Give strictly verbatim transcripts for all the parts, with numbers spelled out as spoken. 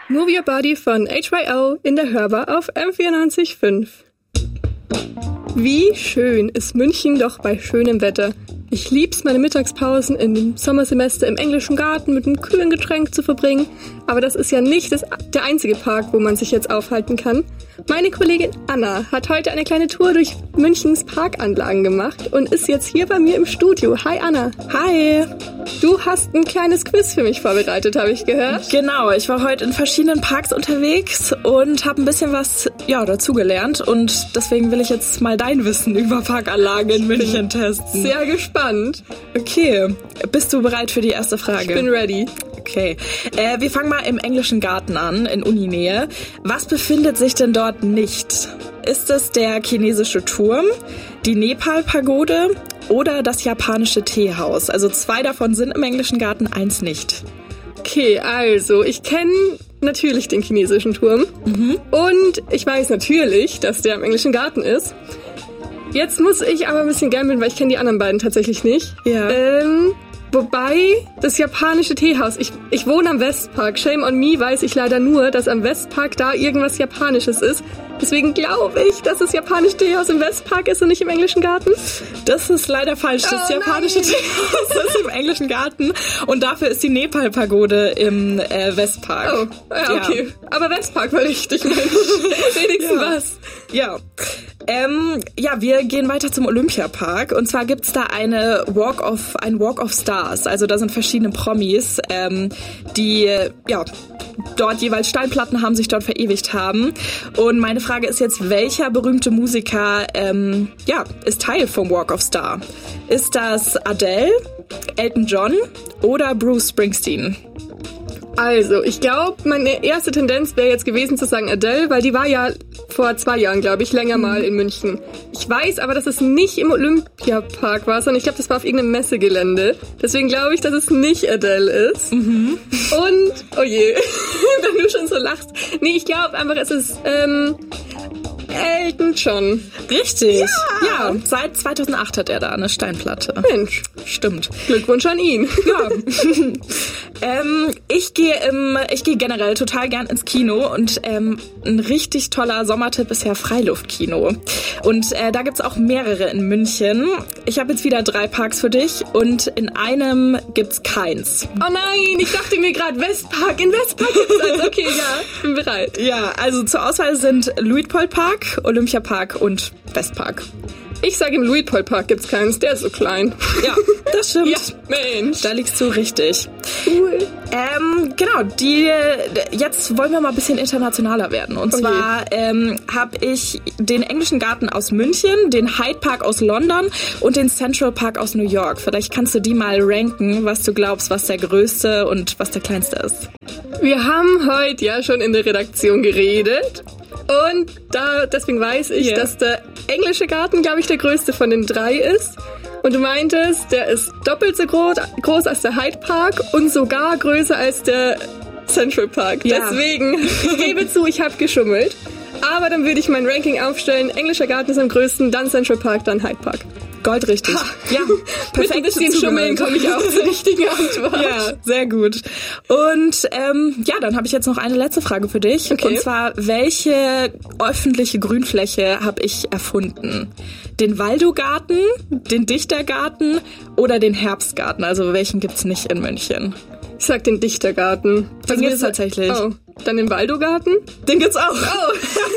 Move Your Body von H Y O in der Hörbar auf M vierundneunzig Komma fünf. Wie schön ist München doch bei schönem Wetter. Ich lieb's, meine Mittagspausen in dem Sommersemester im englischen Garten mit einem kühlen Getränk zu verbringen. Aber das ist ja nicht das, der einzige Park, wo man sich jetzt aufhalten kann. Meine Kollegin Anna hat heute eine kleine Tour durch Münchens Parkanlagen gemacht und ist jetzt hier bei mir im Studio. Hi Anna. Hi. Du hast ein kleines Quiz für mich vorbereitet, habe ich gehört. Genau, ich war heute in verschiedenen Parks unterwegs und habe ein bisschen was ja, dazugelernt. Und deswegen will ich jetzt mal dein Wissen über Parkanlagen in München testen. Sehr gespannt. Okay, bist du bereit für die erste Frage? Ich bin ready. Okay, äh, wir fangen mal im englischen Garten an, in Uninähe. Was befindet sich denn dort nicht? Ist es der chinesische Turm, die Nepal-Pagode oder das japanische Teehaus? Also zwei davon sind im englischen Garten, eins nicht. Okay, also ich kenne natürlich den chinesischen Turm Mhm. und ich weiß natürlich, dass der im englischen Garten ist. Jetzt muss ich aber ein bisschen gamblen, weil ich kenne die anderen beiden tatsächlich nicht. Ja. Ähm, wobei, das japanische Teehaus, ich, ich wohne am Westpark. Shame on me weiß ich leider nur, dass am Westpark da irgendwas Japanisches ist. Deswegen glaube ich, dass das japanische Teehaus im Westpark ist und nicht im englischen Garten. Das ist leider falsch. Das Oh, japanische nein. Teehaus ist im englischen Garten und dafür ist die Nepal-Pagode im äh, Westpark. Oh, ja, okay. Aber Westpark war richtig, Mensch. Wenigstens Ja. was. Ja. Ähm, ja, wir gehen weiter zum Olympiapark und zwar gibt's da eine Walk of, ein Walk of Stars. Also da sind verschiedene Promis, ähm, die ja dort jeweils Steinplatten haben, sich dort verewigt haben. Und meine Frage ist jetzt, welcher berühmte Musiker ähm, ja, ist Teil vom Walk of Star? Ist das Adele, Elton John oder Bruce Springsteen? Also, ich glaube, meine erste Tendenz wäre jetzt gewesen zu sagen Adele, weil die war ja vor zwei Jahren, glaube ich, länger mal in München. Ich weiß aber, dass es nicht im Olympiapark war, sondern ich glaube, das war auf irgendeinem Messegelände. Deswegen glaube ich, dass es nicht Adele ist. Mhm. Und, oh je, wenn du schon so lachst. Nee, ich glaube einfach, es ist ähm, Elton John. Richtig. Ja. Ja, seit zweitausendacht hat er da eine Steinplatte. Mensch, Stimmt. Glückwunsch an ihn. Ja. ähm, ich gehe im, ich gehe generell total gern ins Kino und ähm, ein richtig toller Sommertipp ist ja Freiluftkino. Und äh, da gibt's auch mehrere in München. Ich habe jetzt wieder drei Parks für dich und in einem gibt's keins. Oh nein, ich dachte mir gerade Westpark. In Westpark gibt's eins. Okay, ja, bin bereit. Ja, also zur Auswahl sind Luitpoldpark, Olympiapark und Westpark. Ich sage, im Luitpoldpark gibt's keins, der ist so klein. Ja, das stimmt. Ja, Mensch. Da liegst du richtig. Cool. Ähm, genau, die, jetzt wollen wir mal ein bisschen internationaler werden. Und Oh je. zwar ähm, habe ich den englischen Garten aus München, den Hyde Park aus London und den Central Park aus New York. Vielleicht kannst du die mal ranken, was du glaubst, was der größte und was der kleinste ist. Wir haben heute ja schon in der Redaktion geredet. Und da, deswegen weiß ich, Ja. dass der englische Garten, glaube ich, der größte von den drei ist. Und du meintest, der ist doppelt so groß, groß als der Hyde Park und sogar größer als der Central Park. Ja. Deswegen, ich gebe zu, ich habe geschummelt. Aber dann würde ich mein Ranking aufstellen. Englischer Garten ist am größten, dann Central Park, dann Hyde Park. Goldrichtig. Ha. Ja, Mit ein bisschen Schummeln komme ich auch zur richtigen Antwort. Ja, sehr gut. Und ähm, ja, dann habe ich jetzt noch eine letzte Frage für dich. Okay. Und zwar, welche öffentliche Grünfläche habe ich erfunden? Den Waldogarten, den Dichtergarten oder den Herbstgarten? Also welchen gibt's nicht in München? Ich sag den Dichtergarten. Den wir gibt's sa- tatsächlich. Oh, dann den Waldogarten? Den gibt's auch. Oh.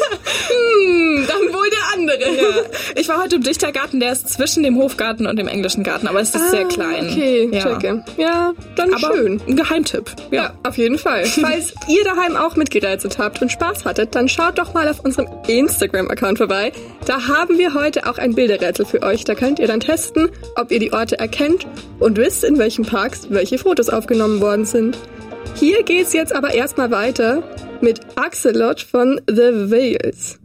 hm, dann wohl der andere. Ja. Ich war heute im Dichtergarten, der ist zwischen dem Hofgarten und dem englischen Garten, aber es ist sehr klein. Okay, ja. checke. Ja, dann Aber schön. ein Geheimtipp. Ja, Ja. auf jeden Fall. Falls ihr daheim auch mitgerätselt habt und Spaß hattet, dann schaut doch mal auf unserem Instagram-Account vorbei. Da haben wir heute auch ein Bilderrätsel für euch. Da könnt ihr dann testen, ob ihr die Orte erkennt und wisst, in welchen Parks welche Fotos aufgenommen worden sind. Hier geht's jetzt aber erstmal weiter mit Axelot von The Veils.